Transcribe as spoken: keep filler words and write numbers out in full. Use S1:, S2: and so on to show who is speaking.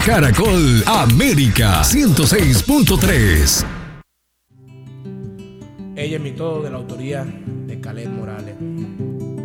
S1: Caracol América ciento seis punto tres.
S2: Ella es mi todo, de la autoría de Caleb Morales.